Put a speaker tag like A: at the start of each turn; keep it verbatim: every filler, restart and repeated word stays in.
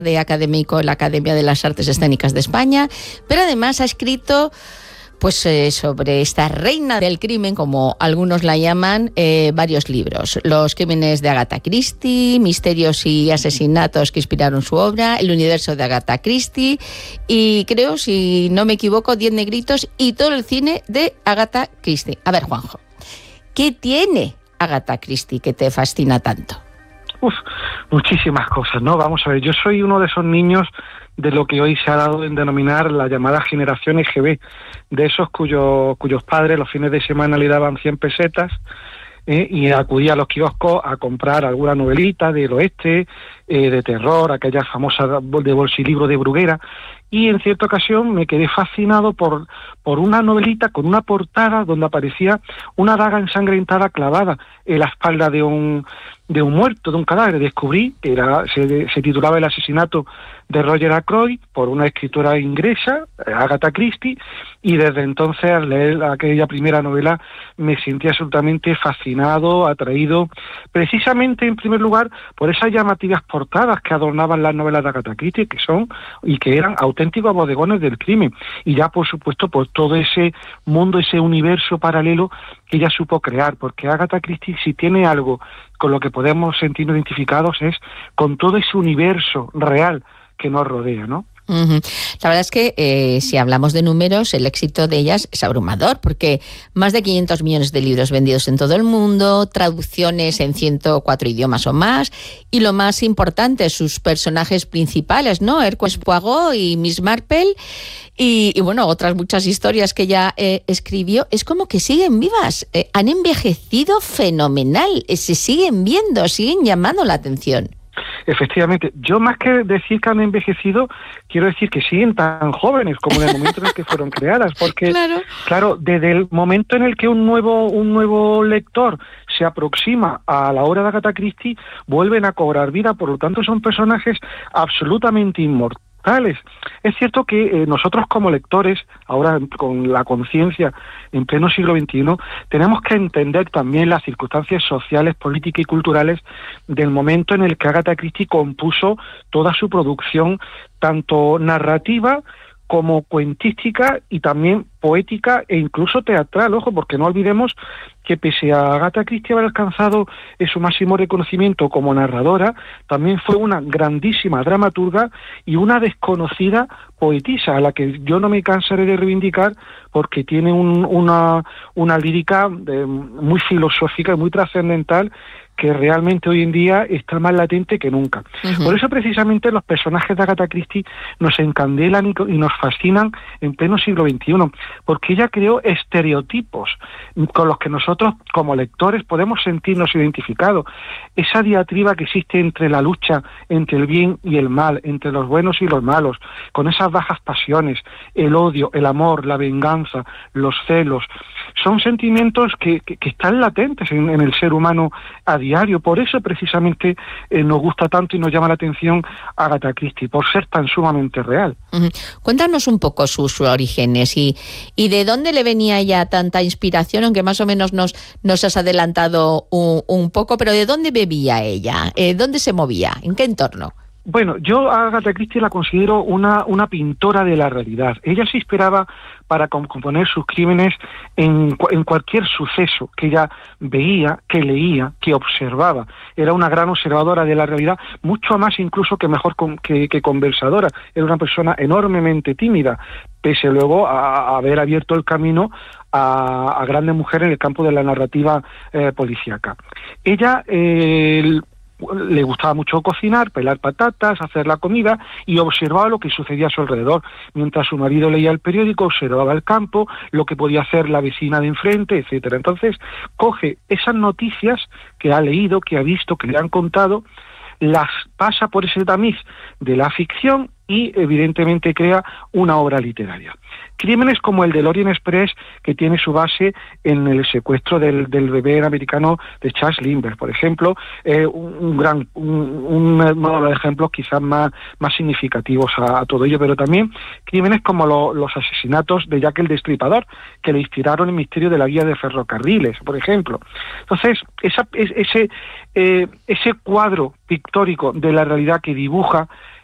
A: de académico en la Academia de las Artes Escénicas de España, pero además ha escrito pues eh, sobre esta reina del crimen, como algunos la llaman, eh, varios libros. Los crímenes de Agatha Christie, misterios y asesinatos que inspiraron su obra, el universo de Agatha Christie y creo, si no me equivoco, Diez negritos y todo el cine de Agatha Christie. A ver, Juanjo, ¿qué tiene Agatha Christie que te fascina tanto?
B: Uf, muchísimas cosas, ¿no? Vamos a ver, yo soy uno de esos niños de lo que hoy se ha dado en denominar la llamada generación E G B, de esos cuyo, cuyos padres los fines de semana le daban cien pesetas eh, y acudía a los kioscos a comprar alguna novelita del oeste, eh, de terror, aquella famosa de bolsilibro de Bruguera, y en cierta ocasión me quedé fascinado por, por una novelita con una portada donde aparecía una daga ensangrentada clavada en la espalda de un de un muerto, de un cadáver. Descubrí que era se, se titulaba El asesinato de Roger Ackroyd por una escritora inglesa, Agatha Christie, y desde entonces al leer aquella primera novela me sentí absolutamente fascinado, atraído, precisamente en primer lugar por esas llamativas portadas que adornaban las novelas de Agatha Christie, que son y que eran auténticos bodegones del crimen, y ya por supuesto por todo ese mundo, ese universo paralelo que ella supo crear, porque Agatha Christie, si tiene algo con lo que podemos sentirnos identificados, es con todo ese universo real que nos rodea, ¿no?
A: Uh-huh. La verdad es que eh, si hablamos de números, el éxito de ellas es abrumador, porque más de quinientos millones de libros vendidos en todo el mundo, traducciones en ciento cuatro idiomas o más, y lo más importante, sus personajes principales, ¿no? Hercule Poirot y Miss Marple, y, y bueno, otras muchas historias que ella eh, escribió, es como que siguen vivas, eh, han envejecido fenomenal, eh, se siguen viendo, siguen llamando la atención.
B: Efectivamente, yo más que decir que han envejecido, quiero decir que siguen tan jóvenes como en el momento en el que fueron creadas, porque claro. claro, desde el momento en el que un nuevo un nuevo lector se aproxima a la obra de Agatha Christie, vuelven a cobrar vida, por lo tanto son personajes absolutamente inmortales. Es cierto que eh, nosotros como lectores, ahora con la conciencia en pleno siglo veintiuno, tenemos que entender también las circunstancias sociales, políticas y culturales del momento en el que Agatha Christie compuso toda su producción, tanto narrativa como cuentística y también poética e incluso teatral, ojo, porque no olvidemos que pese a Agatha Christie haber alcanzado su máximo reconocimiento como narradora, también fue una grandísima dramaturga y una desconocida poetisa, a la que yo no me cansaré de reivindicar porque tiene un, una, una lírica de, muy filosófica y muy trascendental, que realmente hoy en día está más latente que nunca. Uh-huh. Por eso precisamente los personajes de Agatha Christie nos encandelan y, y nos fascinan en pleno siglo veintiuno, porque ella creó estereotipos con los que nosotros como lectores podemos sentirnos identificados. Esa diatriba que existe entre la lucha entre el bien y el mal, entre los buenos y los malos, con esas bajas pasiones, el odio, el amor, la venganza, los celos, son sentimientos que, que, que están latentes en, en el ser humano a diario. Por eso precisamente eh, nos gusta tanto y nos llama la atención Agatha Christie, por ser tan sumamente real.
A: Uh-huh. Cuéntanos un poco sus, sus orígenes y, y de dónde le venía ya tanta inspiración, aunque más o menos nos, nos has adelantado un, un poco, pero ¿de dónde bebía ella? Eh, ¿Dónde se movía? ¿En qué entorno?
B: Bueno, yo a Agatha Christie la considero una, una pintora de la realidad. Ella se inspiraba para componer sus crímenes en, en cualquier suceso que ella veía, que leía, que observaba. Era una gran observadora de la realidad, mucho más incluso que mejor con, que, que conversadora. Era una persona enormemente tímida, pese luego a, a haber abierto el camino a, a grandes mujeres en el campo de la narrativa eh, policíaca. Ella eh, le gustaba mucho cocinar, pelar patatas, hacer la comida y observaba lo que sucedía a su alrededor. Mientras su marido leía el periódico, observaba el campo, lo que podía hacer la vecina de enfrente, etcétera. Entonces, coge esas noticias que ha leído, que ha visto, que le han contado, las pasa por ese tamiz de la ficción y evidentemente crea una obra literaria. Crímenes como el del Orient Express, que tiene su base en el secuestro del, del bebé americano de Charles Lindbergh, por ejemplo, eh, un, un gran un, un modo de ejemplos quizás más, más significativos a, a todo ello, pero también crímenes como lo, los asesinatos de Jack el Destripador, que le inspiraron el misterio de la vía de ferrocarriles, por ejemplo. Entonces, esa, ese, eh, ese cuadro pictórico de la realidad que dibuja